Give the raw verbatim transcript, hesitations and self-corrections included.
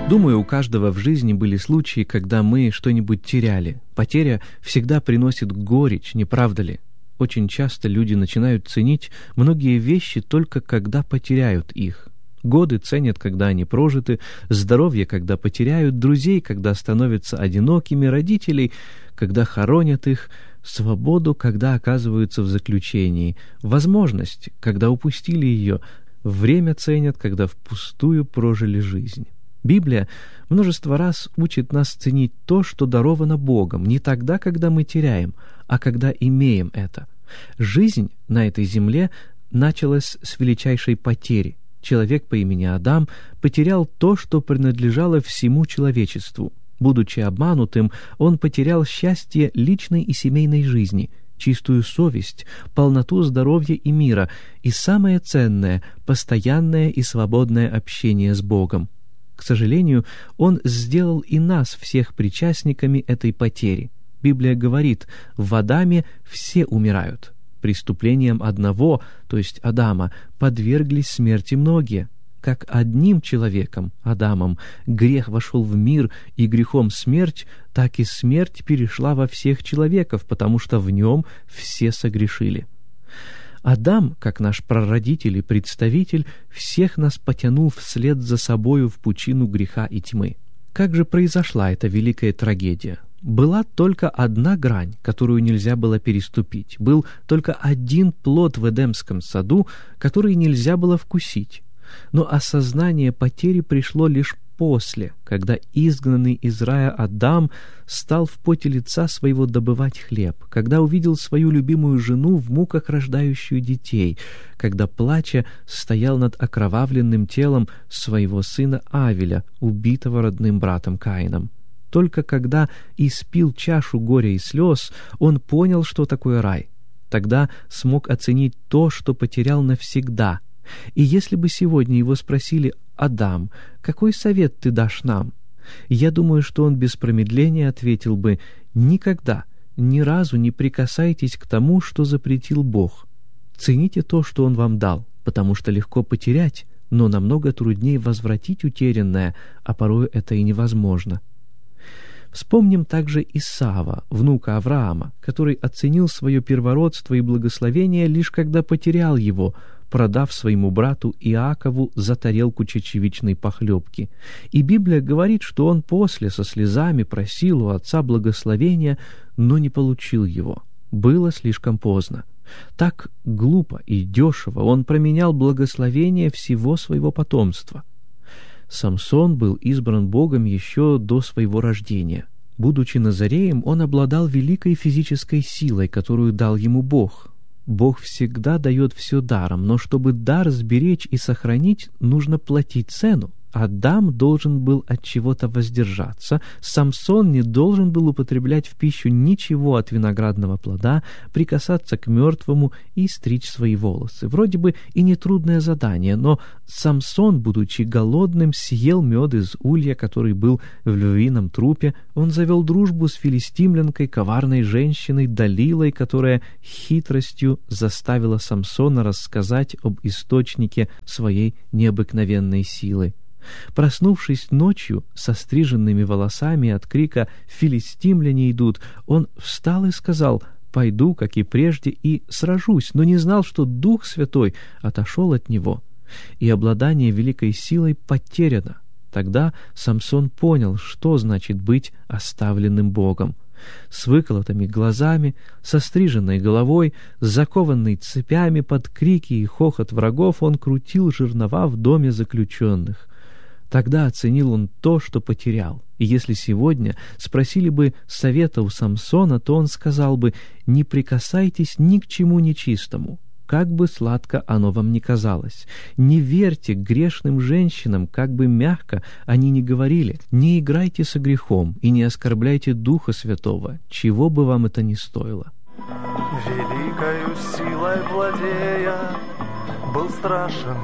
Думаю, у каждого в жизни были случаи, когда мы что-нибудь теряли. Потеря всегда приносит горечь, не правда ли? Очень часто люди начинают ценить многие вещи только когда потеряют их. Годы ценят, когда они прожиты, здоровье, когда потеряют, друзей, когда становятся одинокими, родителей, когда хоронят их, свободу, когда оказываются в заключении, возможность, когда упустили ее, время ценят, когда впустую прожили жизнь. Библия множество раз учит нас ценить то, что даровано Богом, не тогда, когда мы теряем, а когда имеем это. Жизнь на этой земле началась с величайшей потери. Человек по имени Адам потерял то, что принадлежало всему человечеству. Будучи обманутым, он потерял счастье личной и семейной жизни, чистую совесть, полноту здоровья и мира, и самое ценное — постоянное и свободное общение с Богом. К сожалению, он сделал и нас всех причастниками этой потери. Библия говорит: в Адаме все умирают. Преступлением одного, то есть Адама, подверглись смерти многие. Как одним человеком, Адамом, грех вошел в мир и грехом смерть, так и смерть перешла во всех человеков, потому что в нем все согрешили. Адам, как наш прародитель и представитель, всех нас потянул вслед за собою в пучину греха и тьмы. Как же произошла эта великая трагедия? Была только одна грань, которую нельзя было переступить. Был только один плод в Эдемском саду, который нельзя было вкусить. Но осознание потери пришло лишь после, когда изгнанный из рая Адам стал в поте лица своего добывать хлеб, когда увидел свою любимую жену в муках рождающую детей, когда, плача, стоял над окровавленным телом своего сына Авеля, убитого родным братом Каином. Только когда испил чашу горя и слез, он понял, что такое рай. Тогда смог оценить то, что потерял навсегда. И если бы сегодня его спросили: «Адам, какой совет ты дашь нам?», я думаю, что он без промедления ответил бы: «Никогда, ни разу не прикасайтесь к тому, что запретил Бог. Цените то, что Он вам дал, потому что легко потерять, но намного труднее возвратить утерянное, а порой это и невозможно». Вспомним также Исава, внука Авраама, который оценил свое первородство и благословение лишь когда потерял его, продав своему брату Иакову за тарелку чечевичной похлебки. И Библия говорит, что он после со слезами просил у отца благословения, но не получил его. Было слишком поздно. Так глупо и дешево он променял благословение всего своего потомства. Самсон был избран Богом еще до своего рождения. Будучи Назареем, он обладал великой физической силой, которую дал ему Бог. Бог всегда дает все даром, но чтобы дар сберечь и сохранить, нужно платить цену. Адам должен был от чего-то воздержаться, Самсон не должен был употреблять в пищу ничего от виноградного плода, прикасаться к мертвому и стричь свои волосы. Вроде бы и нетрудное задание, но Самсон, будучи голодным, съел мед из улья, который был в львином трупе. Он завел дружбу с филистимлянкой, коварной женщиной Далилой, которая хитростью заставила Самсона рассказать об источнике своей необыкновенной силы. Проснувшись ночью со стриженными волосами от крика «Филистимляне идут!», он встал и сказал: «Пойду, как и прежде, и сражусь», но не знал, что Дух Святой отошел от него, и обладание великой силой потеряно. Тогда Самсон понял, что значит быть оставленным Богом. С выколотыми глазами, со стриженной головой, с закованной цепями, под крики и хохот врагов он крутил жернова в доме заключенных. Тогда оценил он то, что потерял. И если сегодня спросили бы совета у Самсона, то он сказал бы: «Не прикасайтесь ни к чему нечистому, как бы сладко оно вам ни казалось. Не верьте грешным женщинам, как бы мягко они ни говорили. Не играйте со грехом и не оскорбляйте Духа Святого, чего бы вам это ни стоило». Великою силой владея, был страшен